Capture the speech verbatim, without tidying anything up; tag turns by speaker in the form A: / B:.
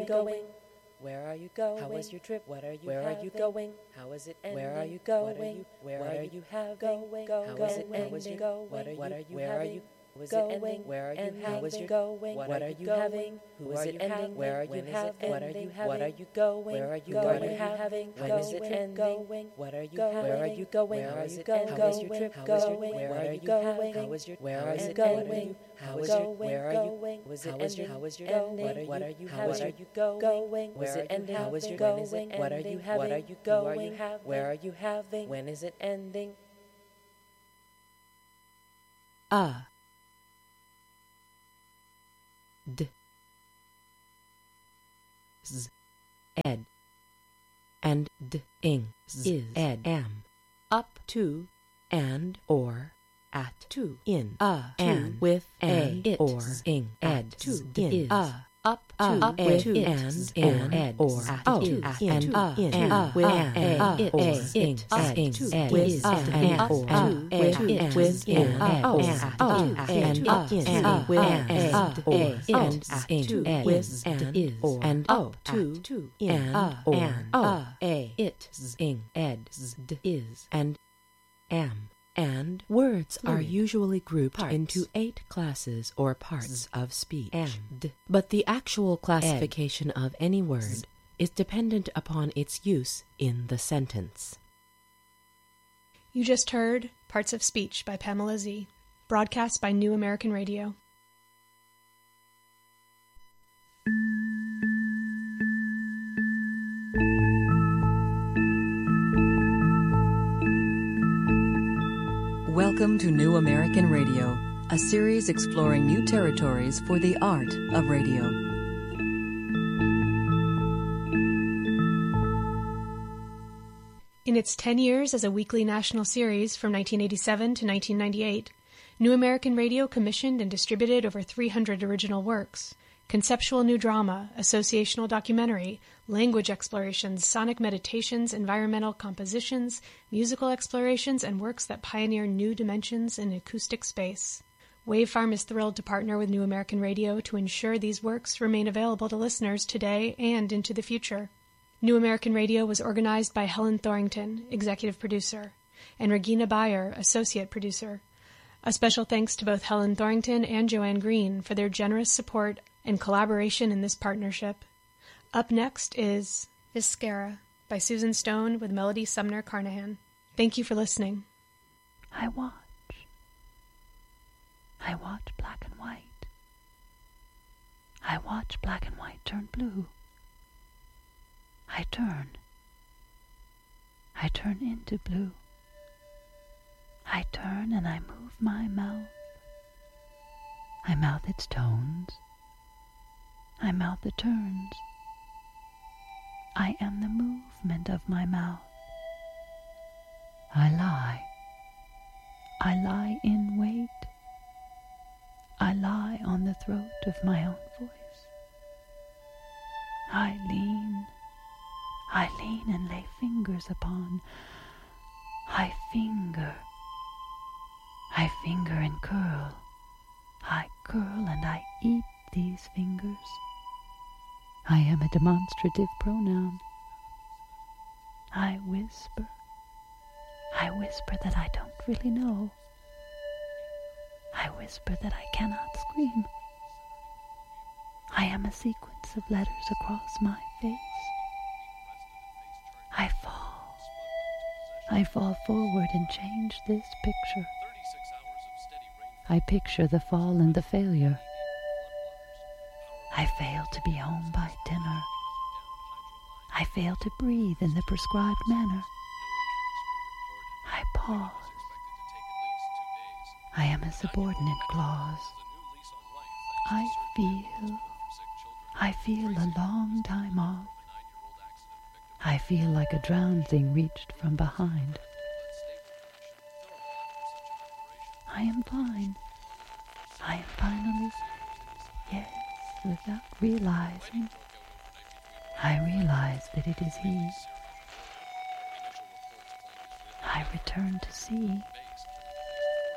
A: going? Where are you going? How was your trip? What are you Where having? Are you going? How is it ending? Where are you going? Where are you having? How is it ending? What are you What are you having? Was it ending? Where are you having? How was your going? What are you having? Who is it ending? Where are you having? What are you having? What are you going? Where are you going? Having? When is it ending? What are you having? Where are you going? Where is it ending? How was your trip? How was your Where are you going? How was your Where is it going? How was your Where are you? Was it ending? How was your ending? What are you having? What are you going? Was it ending? How was your going? What are you having? What are you going? Where are you having? When is it ending?
B: Ah. D Z ed and d ing is ed am up to and or at to in a and with and it or ing ed to in a up to up with and and ed or at to and a in with and it or ing ed to with and or with it with in or at and up in with and or and at to with and is and up to in or a a it ing ed is and am. And words are usually grouped parts. Into eight classes or parts Z of speech. And, but the actual classification ed. Of any word Z is dependent upon its use in the sentence.
C: You just heard Parts of Speech by Pamela Z, broadcast by New American Radio.
D: Welcome to New American Radio, a series exploring new territories for the art of radio.
C: In its ten years as a weekly national series from nineteen eighty-seven to nineteen ninety-eight, New American Radio commissioned and distributed over three hundred original works. Conceptual new drama, associational documentary, language explorations, sonic meditations, environmental compositions, musical explorations, and works that pioneer new dimensions in acoustic space. Wave Farm is thrilled to partner with New American Radio to ensure these works remain available to listeners today and into the future. New American Radio was organized by Helen Thorington, executive producer, and Regina Bayer, associate producer. A special thanks to both Helen Thorington and Joanne Green for their generous support and collaboration in this partnership. Up next is Viscera by Susan Stone with Melody Sumner Carnahan. Thank you for listening.
E: I watch. I watch black and white. I watch black and white turn blue. I turn. I turn into blue. I turn and I move my mouth. I mouth its tones. I mouth the turns. I am the movement of my mouth. I lie. I lie in wait. I lie on the throat of my own voice. I lean. I lean and lay fingers upon. I finger. I finger and curl. I curl and I eat these fingers. I am a demonstrative pronoun. I whisper. I whisper that I don't really know. I whisper that I cannot scream. I am a sequence of letters across my face. I fall. I fall forward and change this picture. I picture the fall and the failure. I fail to be home by dinner. I fail to breathe in the prescribed manner. I pause. I am a subordinate clause. I feel. I feel a long time off. I feel like a drowned thing reached from behind. I am fine. I am finally, yes, without realizing, I realize that it is he. I return to see.